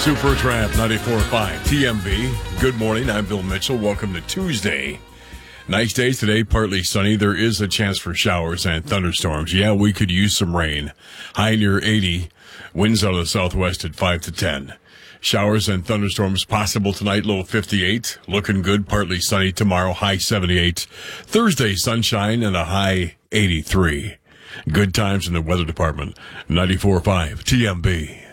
Supertramp 94.5 TMB. Good morning. I'm Bill Mitchell. Welcome to Tuesday. Nice day today, partly sunny. There is a chance for showers and thunderstorms. Yeah, we could use some rain. High near 80. Winds out of the southwest at 5 to 10. Showers and thunderstorms possible tonight, low 58. Looking good, partly sunny tomorrow, high 78. Thursday, sunshine and a high 83. Good times in the weather department. 94.5 TMB.